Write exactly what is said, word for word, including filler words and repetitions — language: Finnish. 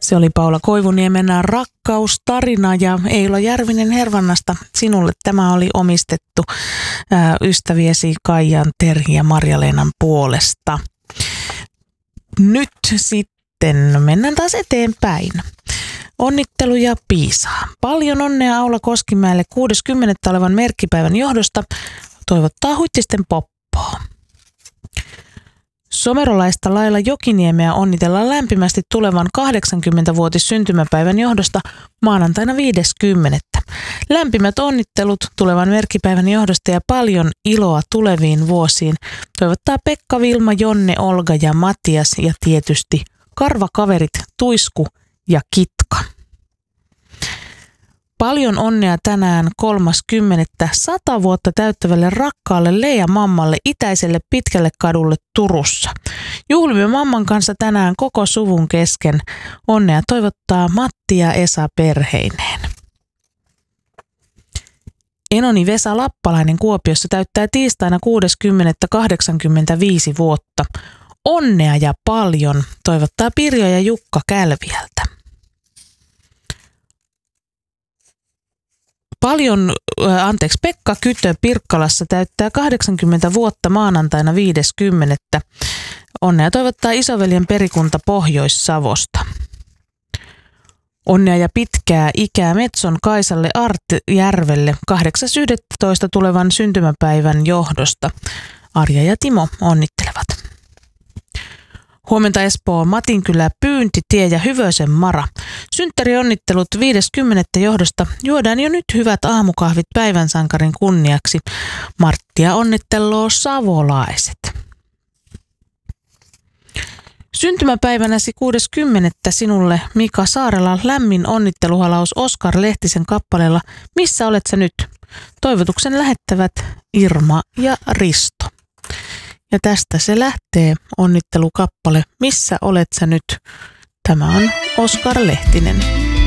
Se oli Paula Koivuniemen rakkaustarina ja Eila Järvinen Hervannasta. Sinulle tämä oli omistettu ää, ystäviesi Kaijan, Terhi ja Marja-Leenan puolesta. Nyt sitten mennään taas eteenpäin. Onnitteluja Piisaa. Paljon onnea Aula Koskimäelle kuudeskymmenes olevan merkkipäivän johdosta. Toivottaa Huittisten Poppoa. Somerolaista Laila Jokiniemeä onnitellaan lämpimästi tulevan kahdeksankymmenvuotis syntymäpäivän johdosta maanantaina viides kymmenettä. Lämpimät onnittelut tulevan merkkipäivän johdosta ja paljon iloa tuleviin vuosiin toivottaa Pekka, Vilma, Jonne, Olga ja Matias ja tietysti karvakaverit Tuisku ja Kitka. Paljon onnea tänään kolmaskymmenettä sata vuotta täyttävälle rakkaalle Leija-mammalle itäiselle Pitkälle kadulle Turussa. Juhlimme mamman kanssa tänään koko suvun kesken. Onnea toivottaa Matti ja Esa perheineen. Enoni Vesa Lappalainen Kuopiossa täyttää tiistaina kuudes kymmenettä kahdeksankymmentäviisi vuotta. Onnea ja paljon toivottaa Pirjo ja Jukka Kälviältä. Paljon, anteeksi, Pekka Kytö Pirkkalassa täyttää kahdeksankymmentä vuotta maanantaina viides kymmenettä. Onnea toivottaa isoveljen perikunta Pohjois-Savosta. Onnea ja pitkää ikää Metson Kaisalle Artjärvelle kahdeksas yhdestoista tulevan syntymäpäivän johdosta. Arja ja Timo onnittelevat. Huomenta Espoo, Matinkylä, Pyyntitie ja Hyvösen Mara. Synttärionnittelut viides kymmenettä johdosta. Juodaan jo nyt hyvät aamukahvit päivän sankarin kunniaksi. Marttia onnitteloo savolaiset. Syntymäpäivänäsi kuudes kymmenettä sinulle Mika Saarela lämmin onnitteluhalaus Oskar Lehtisen kappaleella Missä olet sä nyt? Toivotuksen lähettävät Irma ja Risto. Ja tästä se lähtee onnittelukappale Missä olet sä nyt? Tämä on Oskar Lehtinen.